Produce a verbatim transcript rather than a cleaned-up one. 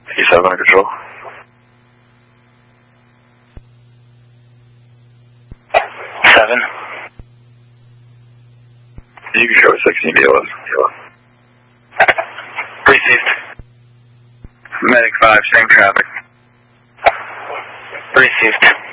East seven under control. Seven. You can show sixteen B L S. Received. Medic five, same traffic. Received.